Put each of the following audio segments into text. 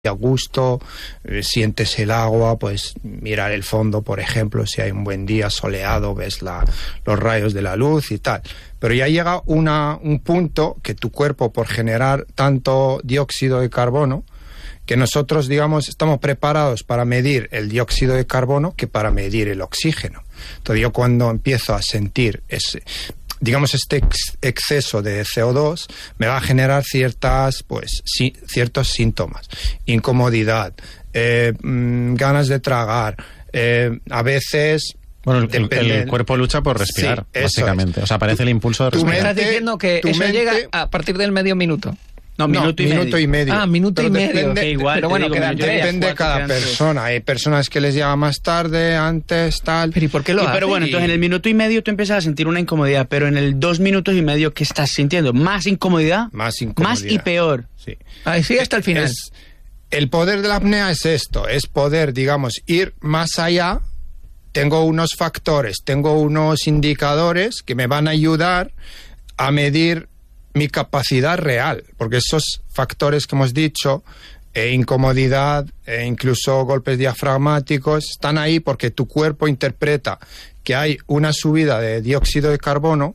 a gusto, sientes el agua, pues mirar el fondo, por ejemplo, si hay un buen día soleado, ves los rayos de la luz y tal. Pero ya llega un punto que tu cuerpo, por generar tanto dióxido de carbono, que nosotros, digamos, estamos preparados para medir el dióxido de carbono que para medir el oxígeno. Entonces yo cuando empiezo a sentir este exceso de CO2 me va a generar ciertos síntomas, incomodidad, ganas de tragar, a veces... Bueno, el cuerpo lucha por respirar, sí, básicamente. O sea, aparece el impulso de respirar. ¿Me estás diciendo que eso llega a partir del medio minuto? No, minuto y medio. Ah, minuto y medio. Depende, igual, pero bueno, depende de cada persona. Hay personas que les llega más tarde, antes, tal. Pero ¿y por qué lo hace? Pero bueno, entonces en el minuto y medio tú empiezas a sentir una incomodidad, pero en el 2 minutos y medio, ¿qué estás sintiendo? ¿Más incomodidad? Más incomodidad. Más y peor. Sí. Ahí sí, hasta el final. El poder de la apnea es esto, es poder, digamos, ir más allá. Tengo unos factores, tengo unos indicadores que me van a ayudar a medir mi capacidad real, porque esos factores que hemos dicho, incomodidad, incluso golpes diafragmáticos, están ahí porque tu cuerpo interpreta que hay una subida de dióxido de carbono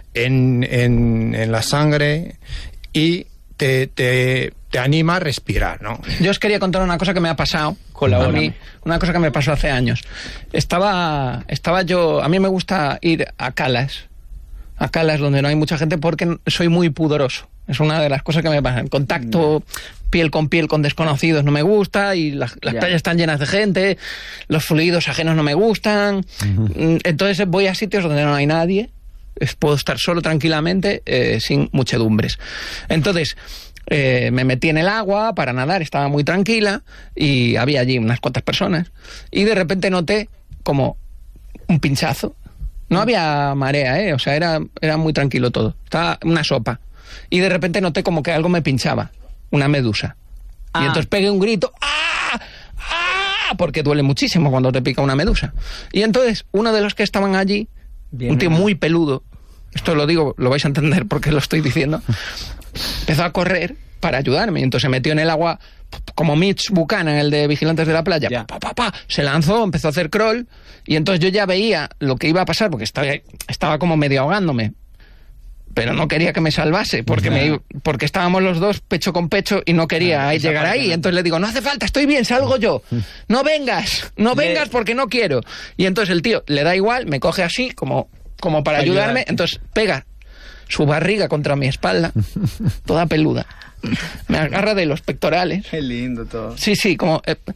en la sangre y te anima a respirar, ¿no? Yo os quería contar una cosa que me ha pasado a mí, una cosa que me pasó hace años. Estaba yo, a mí me gusta ir a calas donde no hay mucha gente porque soy muy pudoroso. Es una de las cosas que me pasan. Contacto piel con desconocidos no me gusta, y las playas están llenas de gente, los fluidos ajenos no me gustan. Entonces voy a sitios donde no hay nadie, puedo estar solo tranquilamente, sin muchedumbres. Entonces me metí en el agua para nadar, estaba muy tranquila y había allí unas cuantas personas y de repente noté como un pinchazo. No había marea, o sea, era muy tranquilo todo. Estaba una sopa. Y de repente noté como que algo me pinchaba, una medusa. Y entonces pegué un grito, ¡ah! ¡Ah! Porque duele muchísimo cuando te pica una medusa. Y entonces uno de los que estaban allí, un tío muy peludo, esto lo digo, lo vais a entender porque lo estoy diciendo, empezó a correr para ayudarme. Y entonces se metió en el agua como Mitch Buchanan, el de Vigilantes de la Playa. Se lanzó, empezó a hacer crawl, y entonces yo ya veía lo que iba a pasar porque estaba como medio ahogándome. Pero no quería que me salvase porque estábamos los dos pecho con pecho y no quería llegar ahí. Entonces le digo, no hace falta, estoy bien, salgo yo. No vengas porque no quiero. Y entonces el tío le da igual, me coge así como para ayudarme. Entonces pega su barriga contra mi espalda, toda peluda. Me agarra de los pectorales. Qué lindo todo. Sí, como...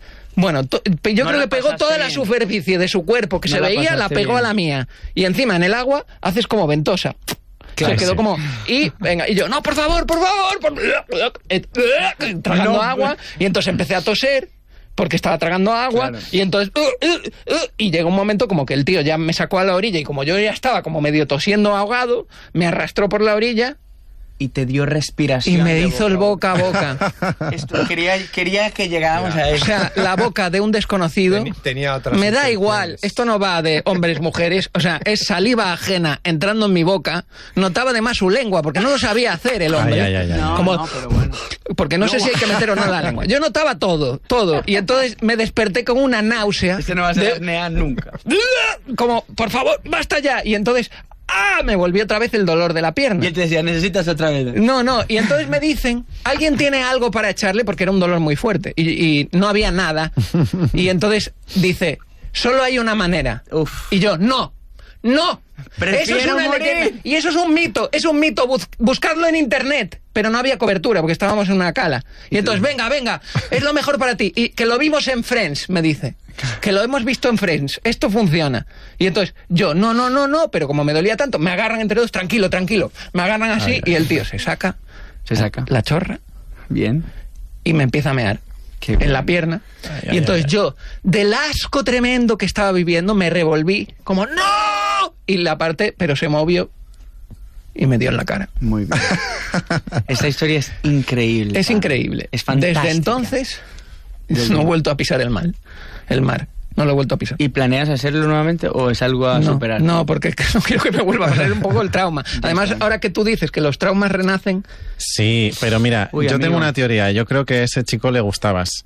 yo creo que pegó toda la superficie de su cuerpo que se veía, la pegó bien a la mía. Y encima en el agua haces como ventosa. Claro, se quedó como... Y yo, no, por favor, tragando agua. Y entonces empecé a toser porque estaba tragando agua. Claro. Y entonces... y llegó un momento como que el tío ya me sacó a la orilla y como yo ya estaba como medio tosiendo ahogado, me arrastró por la orilla... Y te dio respiración. Y me hizo el boca a boca. Esto, quería que llegáramos a eso. O sea, la boca de un desconocido. Tenía otras me da igual. Esto no va de hombres, mujeres. O sea, es saliva ajena entrando en mi boca. Notaba además su lengua, porque no lo sabía hacer el hombre. No, pero bueno. Porque no sé si hay que meter o no la lengua. Yo notaba todo. Y entonces me desperté con una náusea. Este no va a ser apnea nunca. Como, por favor, basta ya. Y entonces... me volvió otra vez el dolor de la pierna. Y él te decía, necesitas otra vez. No, y entonces me dicen, ¿alguien tiene algo para echarle? Porque era un dolor muy fuerte y no había nada. Y entonces dice, solo hay una manera. Uf. Y yo, no. Eso es una leyenda. Y eso es un mito, buscadlo en internet. Pero no había cobertura porque estábamos en una cala. Y entonces, venga, es lo mejor para ti. Y que lo vimos en Friends, me dice. Que lo hemos visto en Friends, esto funciona. Y entonces yo, no, pero como me dolía tanto, me agarran entre dos, tranquilo, me agarran así y el tío se saca la chorra. Bien. Y me empieza a mear en la pierna. Y entonces yo, del asco tremendo que estaba viviendo, me revolví como ¡no! Y la parte, pero se movió y me dio en la cara. Muy bien. Esta historia es increíble. Es increíble. Es fantástica. Desde entonces no he vuelto a pisar el mar. No lo he vuelto a pisar. ¿Y planeas hacerlo nuevamente o es algo a superar? No, porque no quiero que me vuelva a pasar un poco el trauma. Además, ahora que tú dices que los traumas renacen... Sí, pero mira, yo tengo una teoría. Yo creo que a ese chico le gustabas.